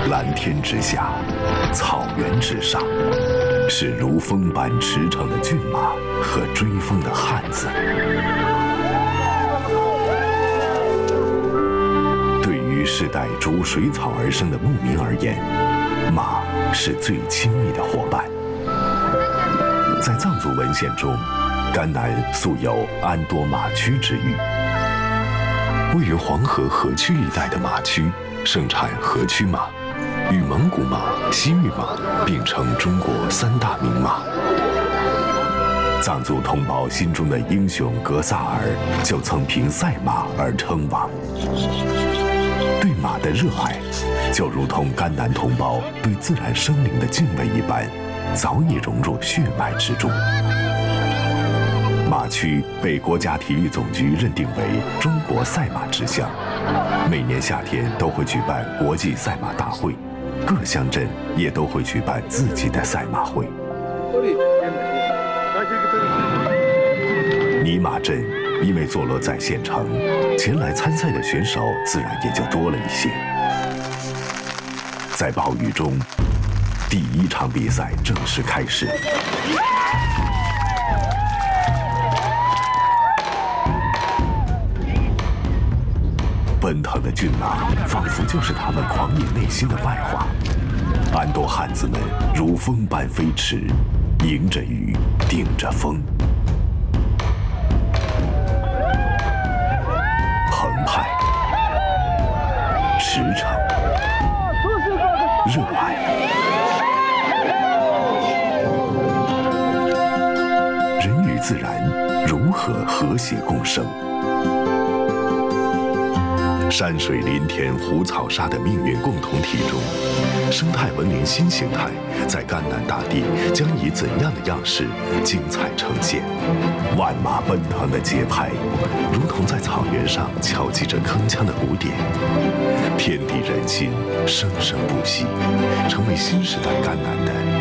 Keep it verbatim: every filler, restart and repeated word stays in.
蓝天之下，草原之上，是如风般驰骋的骏马和追风的汉子。对于世代逐水草而生的牧民而言，马是最亲密的伙伴。在藏族文献中，甘南素有安多马区之誉。位于黄河河曲一带的马区盛产河曲马，与蒙古马、西域马并称中国三大名马。藏族同胞心中的英雄格萨尔就曾凭赛马而称王。对马的热爱，就如同甘南同胞对自然生灵的敬畏一般，早已融入血脉之中。马区被国家体育总局认定为中国赛马之乡，每年夏天都会举办国际赛马大会，各乡镇也都会举办自己的赛马会。尼玛镇因为坐落在县城，前来参赛的选手自然也就多了一些。在暴雨中，第一场比赛正式开始。奔腾的骏马仿佛就是他们狂野内心的外化。安多汉子们如风般飞驰，迎着雨，顶着风，澎湃、驰骋、热爱。人与自然如何和谐共生？山水林田湖草沙的命运共同体中，生态文明新形态在甘南大地将以怎样的样式精彩呈现？万马奔腾的节拍，如同在草原上敲击着铿锵的鼓点，天地人心生生不息，成为新时代甘南的